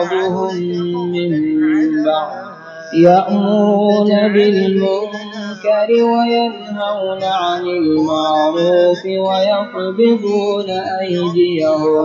بعضهم من بعض يأمرون بالمنكر وينهون عن المعروف ويقبضون أيديهم